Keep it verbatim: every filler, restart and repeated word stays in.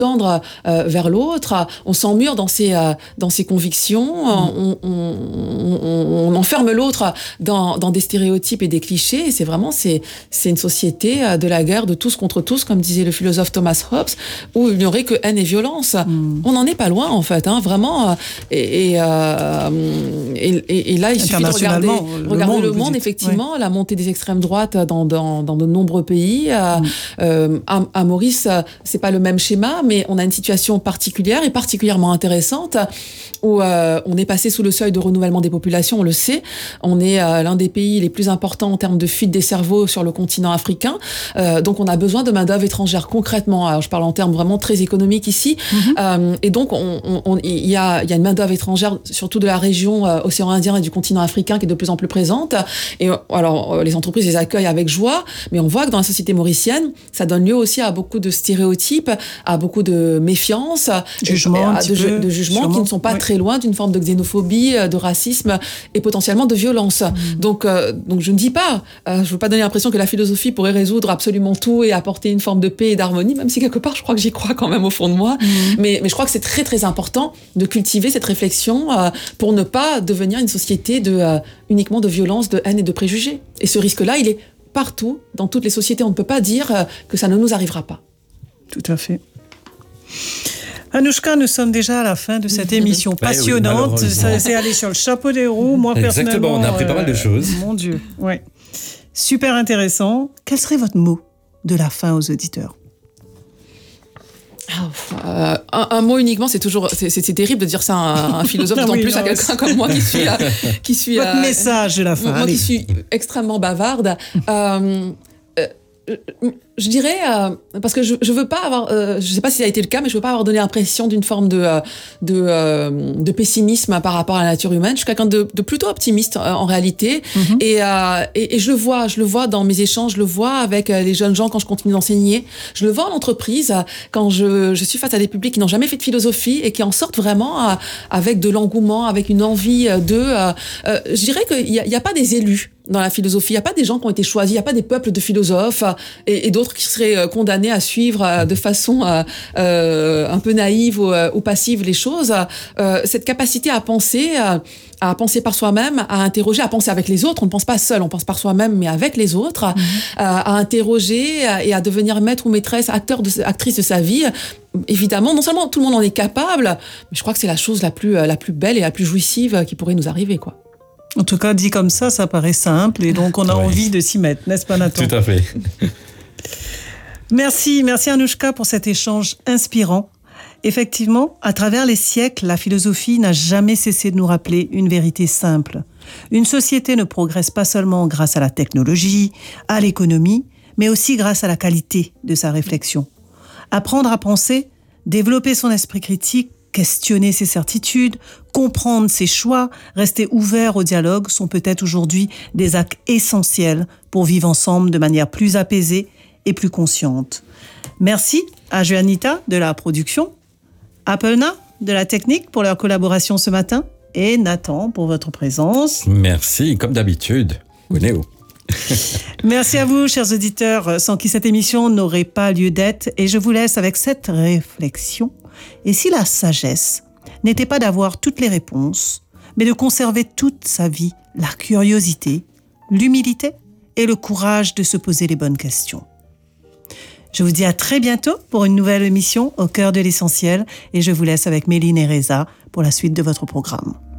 tendre euh, vers l'autre, on s'emmure dans ses euh, dans ses convictions, on, on, on, on enferme l'autre dans dans des stéréotypes et des clichés. Et c'est vraiment c'est c'est une société de la guerre de tous contre tous, comme disait le philosophe Thomas Hobbes, où il n'y aurait que haine et violence. Mm. On n'en est pas loin en fait, hein, vraiment. Et et, euh, et, et, et là, il suffit de regarder le regarder monde, le monde effectivement, ouais. La montée des extrêmes droites dans dans dans de nombreux pays. Mm. Euh, à, à Maurice, c'est pas le même schéma, mais on a une situation particulière et particulièrement intéressante où euh, on est passé sous le seuil de renouvellement des populations, on le sait. On est euh, l'un des pays les plus importants en termes de fuite des cerveaux sur le continent africain. Euh, donc on a besoin de main-d'œuvre étrangère concrètement. Alors je parle en termes vraiment très économiques ici. Mm-hmm. Euh, et donc on, on, on, il y a, il y a une main-d'œuvre étrangère, surtout de la région euh, océan Indien et du continent africain, qui est de plus en plus présente. Et alors euh, les entreprises les accueillent avec joie, mais on voit que dans la société mauricienne, ça donne lieu aussi à beaucoup de stéréotypes, à beaucoup de méfiance, jugement, et, de, de jugements qui ne sont pas oui. très loin d'une forme de xénophobie, de racisme et potentiellement de violence. Mmh. Donc, euh, donc je ne dis pas, euh, je ne veux pas donner l'impression que la philosophie pourrait résoudre absolument tout et apporter une forme de paix et d'harmonie, même si quelque part je crois que j'y crois quand même au fond de moi. Mmh. Mais, mais je crois que c'est très très important de cultiver cette réflexion euh, pour ne pas devenir une société de, euh, uniquement de violence, de haine et de préjugés. Et ce risque-là, il est partout, dans toutes les sociétés. On ne peut pas dire euh, que ça ne nous arrivera pas. Tout à fait. Anouchka, nous sommes déjà à la fin de cette émission passionnante. Oui, ça, c'est aller sur le chapeau des roues. Moi, personnellement... Exactement, on a appris euh, pas mal de choses. Mon Dieu, ouais. Super intéressant. Quel serait votre mot de la fin aux auditeurs ? Euh, un, un mot uniquement, c'est toujours, c'est, c'est, c'est terrible de dire ça à un, un philosophe, d'autant oui, plus non, à quelqu'un comme moi qui suis, euh, qui suis. Votre euh, message de la fin. Moi allez. Qui suis extrêmement bavarde. euh, euh, Je dirais, euh, parce que je, je veux pas avoir, euh, je sais pas si ça a été le cas, mais je veux pas avoir donné l'impression d'une forme de, euh, de, euh, de pessimisme par rapport à la nature humaine. Je suis quelqu'un de, de plutôt optimiste euh, en réalité, mm-hmm. et, euh, et, et je le vois, je le vois dans mes échanges, je le vois avec euh, les jeunes gens quand je continue d'enseigner, je le vois en entreprise quand je, je suis face à des publics qui n'ont jamais fait de philosophie et qui en sortent vraiment euh, avec de l'engouement, avec une envie de. Euh, euh, je dirais qu'il y a, il y a pas des élus dans la philosophie, il y a pas des gens qui ont été choisis, il y a pas des peuples de philosophes et, et d'autres qui seraient condamnés à suivre de façon euh, euh, un peu naïve ou, euh, ou passive les choses. Euh, cette capacité à penser, euh, à penser par soi-même, à interroger, à penser avec les autres. On ne pense pas seul, on pense par soi-même, mais avec les autres, mmh. euh, à interroger et à devenir maître ou maîtresse, acteur de, actrice de sa vie. Évidemment, non seulement tout le monde en est capable, mais je crois que c'est la chose la plus, la plus belle et la plus jouissive qui pourrait nous arriver, quoi. En tout cas, dit comme ça, ça paraît simple et donc on a oui. envie de s'y mettre, n'est-ce pas Nathan ? Tout à fait. Merci, merci Anouchka pour cet échange inspirant. Effectivement, à travers les siècles, la philosophie n'a jamais cessé de nous rappeler une vérité simple. Une société ne progresse pas seulement grâce à la technologie, à l'économie, mais aussi grâce à la qualité de sa réflexion. Apprendre à penser, développer son esprit critique, questionner ses certitudes, comprendre ses choix, rester ouvert au dialogue sont peut-être aujourd'hui des actes essentiels pour vivre ensemble de manière plus apaisée et plus consciente. Merci à Joanita de la production, à Pelna de la technique pour leur collaboration ce matin et Nathan pour votre présence. Merci, comme d'habitude. Bonnéo. Merci à vous, chers auditeurs, sans qui cette émission n'aurait pas lieu d'être. Et je vous laisse avec cette réflexion. Et si la sagesse n'était pas d'avoir toutes les réponses, mais de conserver toute sa vie la curiosité, l'humilité et le courage de se poser les bonnes questions. Je vous dis à très bientôt pour une nouvelle émission au cœur de l'essentiel et je vous laisse avec Méline et Reza pour la suite de votre programme.